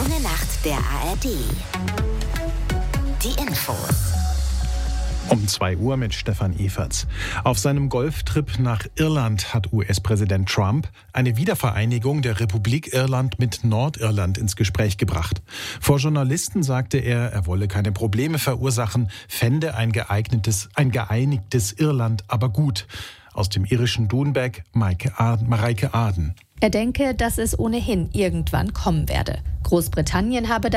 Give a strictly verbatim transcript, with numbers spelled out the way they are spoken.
Schöne Nacht der A R D. Die Infos. Um zwei Uhr mit Stefan Eferts. Auf seinem Golftrip nach Irland hat U S-Präsident Trump eine Wiedervereinigung der Republik Irland mit Nordirland ins Gespräch gebracht. Vor Journalisten sagte er, er wolle keine Probleme verursachen, fände ein geeignetes, ein geeinigtes Irland aber gut. Aus dem irischen Doonbeg, Maike Aden. Er denke, dass es ohnehin irgendwann kommen werde. Großbritannien habe